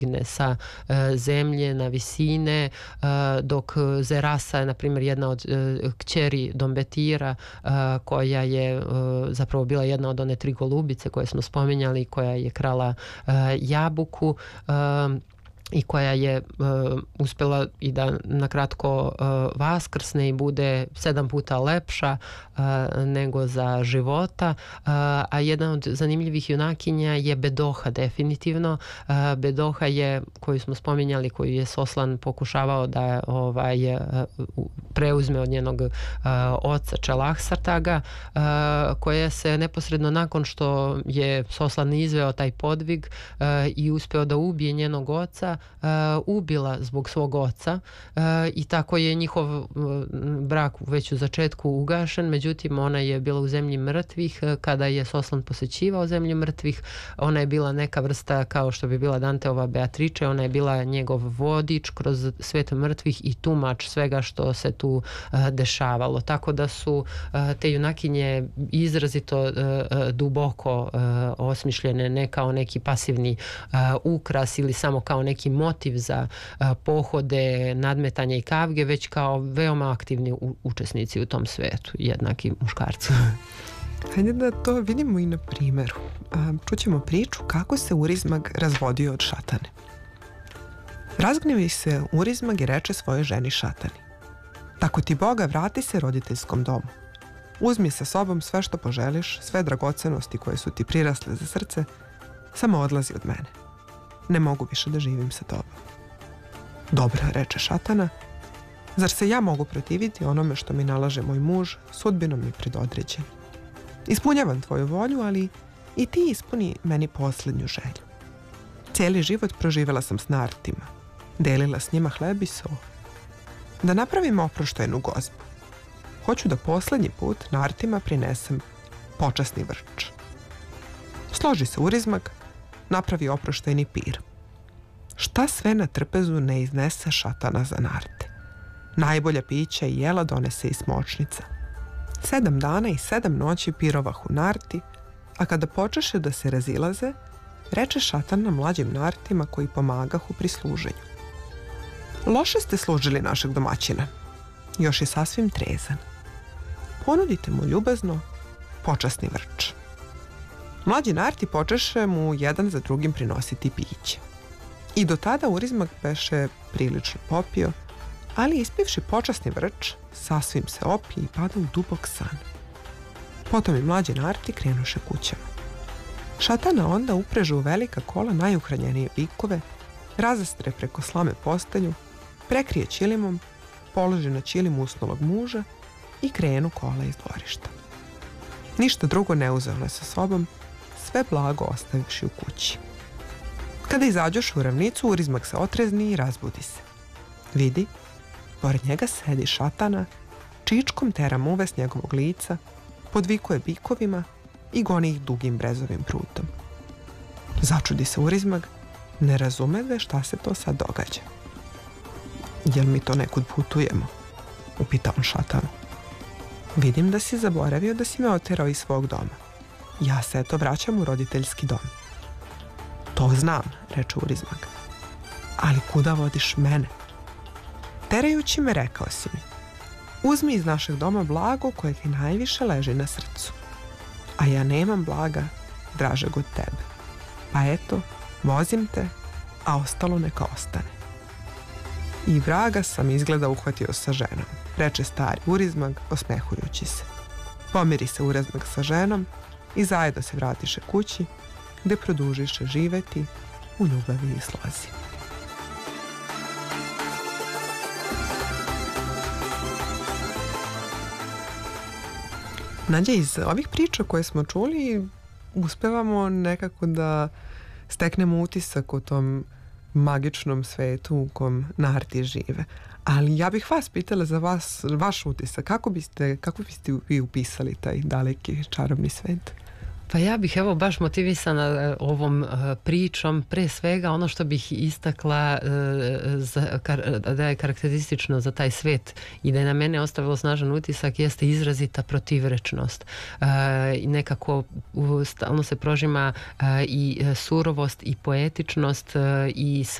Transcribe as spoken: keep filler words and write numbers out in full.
sa e, zemlje na visine, e, dok Zerasa je, na primjer, jedna od e, kćeri Dombetira, e, koja je e, zapravo bila jedna od one tri golubice koje smo spominjali, koja je krala e, jabuku, e, i koja je e, uspjela i da na kratko e, vaskrsne i bude sedam puta lepša e, nego za života, e, a jedna od zanimljivih junakinja je Bedoha, definitivno. E, Bedoha je, koju smo spominjali, koju je Soslan pokušavao da ovaj, e, preuzme od njenog e, oca Čelahsartaga, e, koja se neposredno nakon što je Soslan izveo taj podvig e, i uspeo da ubije njenog oca, Uh, ubila zbog svog oca, uh, i tako je njihov uh, brak već u začetku ugašen. Međutim, ona je bila u zemlji mrtvih. Uh, kada je Soslan posećivao zemlju mrtvih, ona je bila neka vrsta, kao što bi bila Danteova Beatrice, ona je bila njegov vodič kroz svet mrtvih i tumač svega što se tu uh, dešavalo. Tako da su uh, te junakinje izrazito uh, duboko uh, osmišljene, ne kao neki pasivni uh, ukras ili samo kao neki motiv za a, pohode, nadmetanja i kavge, već kao veoma aktivni u, učesnici u tom svetu, jednaki muškarcu. Hajde da to vidimo i na primjeru. Čućemo priču kako se Urizmag razvodio od Šatane. Razgnevi se Urizmag i reče svojoj ženi Šatani: tako ti Boga, vrati se roditeljskom domu. Uzmi sa sobom sve što poželiš, sve dragocenosti koje su ti prirasle za srce, samo odlazi od mene. Ne mogu više da živim sa tobom. Dobro, reče Šatana, zar se ja mogu protiviti onome što mi nalaže moj muž, sudbinom mi predodređen? Ispunjavam tvoju volju, ali i ti ispuni meni posljednju želju. Cijeli život proživjela sam s nartima, delila s njima hleb i so. Da napravim oproštajnu gozbu. Hoću da posljednji put nartima prinesem počasni vrč. Složi se Urizmag, napravi oproštajni pir. Šta sve na trpezu ne iznese Šatana za narte. Najbolja pića i jela donese iz močnica. Sedam dana i sedam noći pirovah u narti, a kada počeše da se razilaze, reče Šatana mlađim nartima koji pomagahu pri služenju: loše ste služili našeg domaćina, još je sasvim trezan. Ponudite mu ljubazno počasni vrč. Mlađi narti počeše mu jedan za drugim prinositi piće. I do tada Urizmag beše prilično popio, ali ispivši počasni vrč, sasvim se opije i pada u dubok san. Potom i mlađi narti krenuše kućama. Šatana onda upreže u velika kola najuhranjenije bikove, razastre preko slame postelju, prekrije ćilimom, položi na ćilim usnulog muža i krenu kola iz dvorišta. Ništa drugo ne uzela sa sobom, sve blago ostavivši u kući. Kada izađoš u ravnicu, Urizmag se otrezni i razbudi se. Vidi, pored njega sedi Šatana, čičkom tera muve s njegovog lica, podvikuje bikovima i goni ih dugim brezovim prutom. Začudi se Urizmag, ne razumeve šta se to sad događa. Jel mi to nekud putujemo? Upita on Šatanu. Vidim da si zaboravio da si me oterao iz svog doma. Ja se eto vraćam u roditeljski dom. To znam, reče Urizmag. Ali kuda vodiš mene? Terajući me rekao si mi: uzmi iz našeg doma blago koje ti najviše leži na srcu. A ja nemam blaga dražeg od tebe. Pa eto, vozim te, a ostalo neka ostane. I vraga sam izgleda uhvatio sa ženom, reče stari Urizmag, osmehujući se. Pomiri se Urizmag sa ženom i zajedno se vratiše kući, gde produžiše živeti u ljubavi i slozi. Nađe, iz ovih priča koje smo čuli uspevamo nekako da steknemo utisak o tom magičnom svetu u kom narti žive. Ali ja bih vas pitala za vas, vaš utisak. Kako biste, kako biste vi upisali taj daleki čarobni svet? Pa ja bih evo baš motivisana ovom pričom, pre svega ono što bih istakla za, da je karakteristično za taj svet i da je na mene ostavilo snažan utisak jeste izrazita protivrečnost. I nekako stalno se prožima i surovost i poetičnost i